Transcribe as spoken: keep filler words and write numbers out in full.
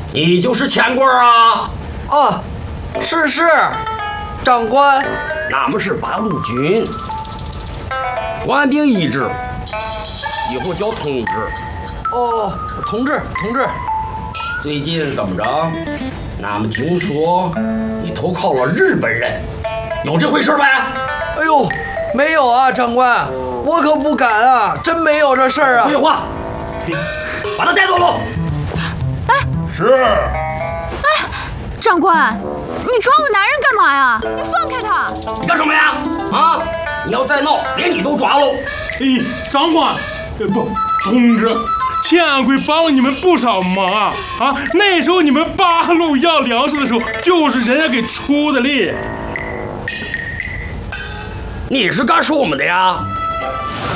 你就是钱官啊？ 啊，是是，长官。 俺们是八路军，官兵一致，以后叫同志。 哦，同志，同志。 最近怎么着？俺们听说你投靠了日本人，有这回事呗？ 哎呦，没有啊，长官，我可不敢啊，真没有这事儿啊。 废话，把他带走喽。 哎， 是。 哎，长官，你抓我男人干嘛呀？你放开他！ 你干什么呀？啊！你要再闹，连你都抓喽！ 哎，长官，不，同志。钱安贵帮了你们不少忙啊！啊，那时候你们八路要粮食的时候，就是人家给出的力。 你是干什么的呀？